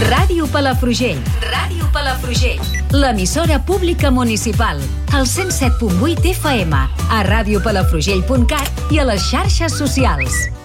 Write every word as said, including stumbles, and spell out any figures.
Ràdio Palafrugell. Ràdio Palafrugell. L'emissora pública municipal. Al cent set punt vuit F M, a ràdio palafrugell punt cat i a les xarxes socials.